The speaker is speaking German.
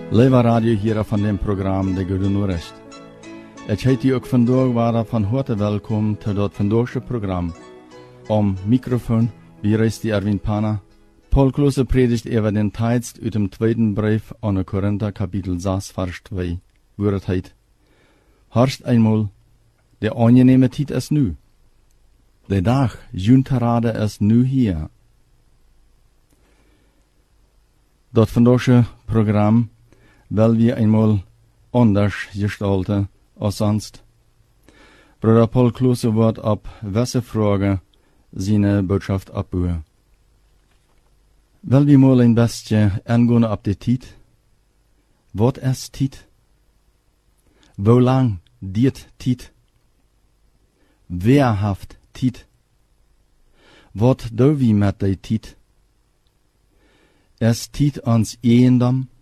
Leva Radio hier van dem programma De Goede Noorrecht. Ik heet u ook vandaag waar van harte welkom tot dat vandaagse programma. Om microfoon, wie reist die Erwin Pana. Paul Klose predigt over den Text uit dem tweeden brief aan de Korinther kapitel 6 vers 2, waar het heet: Horcht einmal, der angenehme Tiet ist nu. Der Dag, Junterade ist nu hier. Dat vandaagse programma will wir einmal anders gestalten als sonst. Bruder Paul Klose wird ab welche Frage seine Botschaft abbauen. Will wir mal ein bisschen angehen ab die Tiet? Was ist Tiet? Wo lang diet Tiet? Wer haft Tiet? Was do wie mit der Tiet? Ist Tiet ans Eiendom?